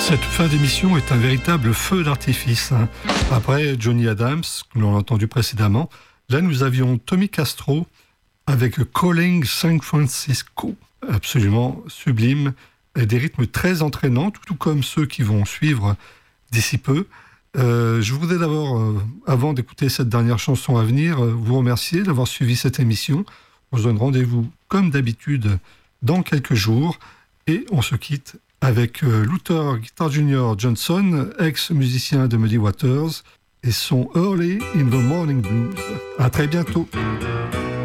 Cette fin d'émission est un véritable feu d'artifice. Après Johnny Adams, que l'on a entendu précédemment, là nous avions Tommy Castro avec Calling San Francisco, absolument sublime, et des rythmes très entraînants, tout comme ceux qui vont suivre d'ici peu. Je voudrais d'abord, avant d'écouter cette dernière chanson à venir, vous remercier d'avoir suivi cette émission. On se donne rendez-vous, comme d'habitude, dans quelques jours, et on se quitte avec Luther Guitar Jr. Johnson, ex-musicien de Muddy Waters, et son Early in the Morning Blues. À très bientôt.